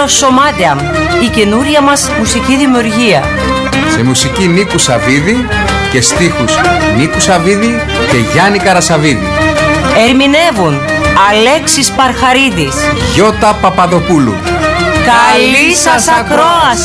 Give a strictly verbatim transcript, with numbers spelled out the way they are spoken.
Σωμάτεαμ, η καινούρια μας μουσική δημιουργία. Σε μουσική Νίκου Σαββίδη και στίχους Νίκου Σαββίδη και Γιάννη Καρασαβίδη. Ερμηνεύουν Αλέξης Παρχαρίδης, Γιώτα Παπαδοπούλου. Καλή σας ακρόαση!